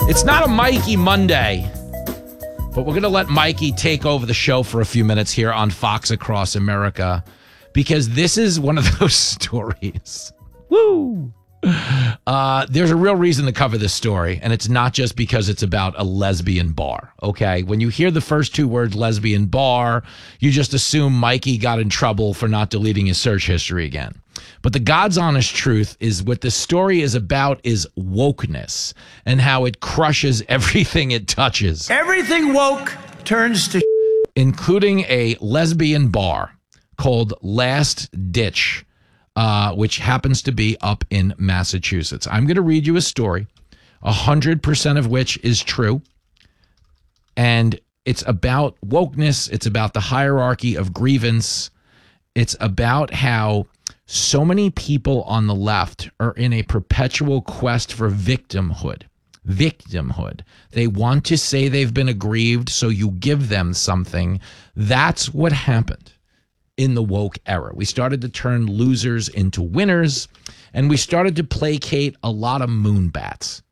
It's not a Mikey Monday, but we're going to let Mikey take over the show for a few minutes here on Fox Across America, because this is one of those stories. Woo! There's a real reason to cover this story, and it's not just because it's about a lesbian bar, okay? When you hear the first two words, lesbian bar, you just assume Mikey got in trouble for not deleting his search history again. But the God's honest truth is what this story is about is wokeness and how it crushes everything it touches. Everything woke turns to including a lesbian bar called Last Ditch, which happens to be up in Massachusetts. I'm going to read you a story, 100% of which is true. And it's about wokeness. It's about the hierarchy of grievance. It's about how so many people on the left are in a perpetual quest for victimhood. Victimhood. They want to say they've been aggrieved, so you give them something. That's what happened in the woke era. We started to turn losers into winners, and we started to placate a lot of moonbats.